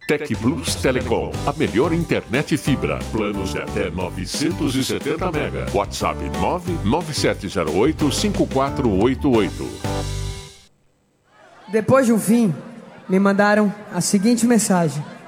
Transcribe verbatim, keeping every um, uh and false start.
Tec Plus Telecom, a melhor internet fibra. Planos de até novecentos e setenta mega. WhatsApp nove nove sete zero oito cinco quatro oito oito. Depois de um fim, me mandaram a seguinte mensagem.